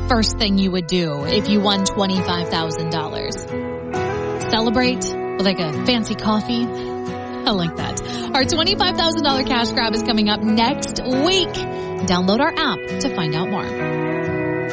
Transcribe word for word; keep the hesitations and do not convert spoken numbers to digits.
first thing you would do if you won twenty-five thousand dollars? Celebrate with like a fancy coffee? I like that. Our twenty-five thousand dollars cash grab is coming up next week. Download our app to find out more.